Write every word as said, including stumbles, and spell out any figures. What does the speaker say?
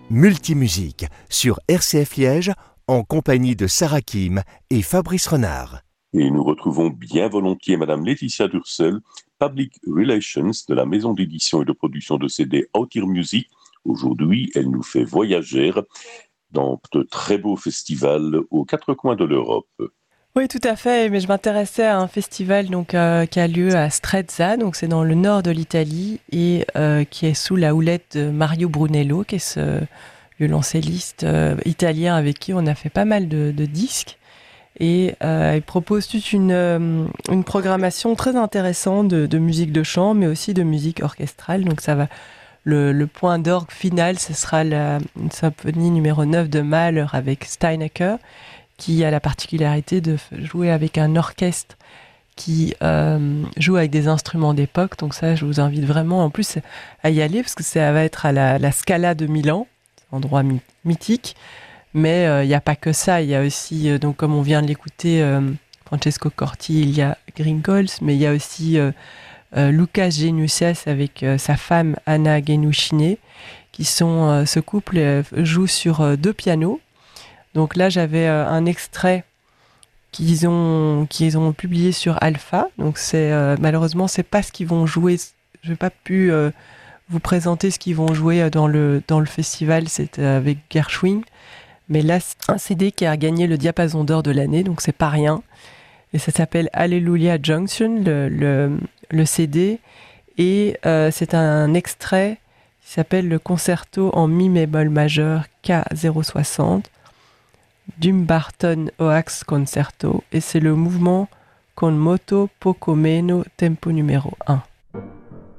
Multimusique sur R C F Liège en compagnie de Sarah Kim et Fabrice Renard. Et nous retrouvons bien volontiers Madame Laetitia Dursel, Public Relations de la maison d'édition et de production de C D Outir Music. Aujourd'hui, elle nous fait voyager dans de très beaux festivals aux quatre coins de l'Europe. Oui, tout à fait. Mais je m'intéressais à un festival donc, euh, qui a lieu à Strezza, donc c'est dans le nord de l'Italie, et euh, qui est sous la houlette de Mario Brunello, qui est ce violoncelliste euh, italien avec qui on a fait pas mal de, de disques. Et euh, il propose toute une, euh, une programmation très intéressante de, de musique de chant, mais aussi de musique orchestrale. Donc ça va, le, le point d'orgue final, ce sera la une symphonie numéro neuf de Mahler avec Steinecker, qui a la particularité de jouer avec un orchestre qui euh, joue avec des instruments d'époque. Donc ça, je vous invite vraiment en plus à y aller, parce que ça va être à la, la Scala de Milan, endroit my- mythique. Mais il euh, n'y a pas que ça, il y a aussi, euh, donc comme on vient de l'écouter, euh, Francesco Corti, il y a Gringols, mais il y a aussi euh, euh, Lucas Genuccias avec euh, sa femme Anna Genucine, qui sont, euh, ce couple euh, joue sur euh, deux pianos. Donc là, j'avais euh, un extrait qu'ils ont, qu'ils ont publié sur Alpha. Donc c'est, euh, malheureusement, c'est pas ce qu'ils vont jouer. Je n'ai pas pu euh, vous présenter ce qu'ils vont jouer dans le, dans le festival, c'est avec Gershwin. Mais là, c'est un C D qui a gagné le diapason d'or de l'année, donc c'est pas rien. Et ça s'appelle Hallelujah Junction, le, le, le C D. Et euh, c'est un extrait qui s'appelle le concerto en mi bémol majeur K zéro soixante d'Umbarton Oax Concerto. Et c'est le mouvement con moto poco meno tempo numéro un.